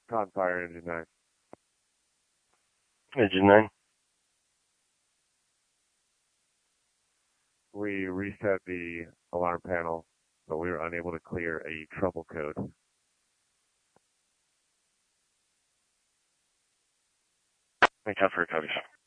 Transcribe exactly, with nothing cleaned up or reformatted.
Con Fire Engine nine. Engine nine. We reset the alarm panel, but we were unable to clear a trouble code. Make out for recovery.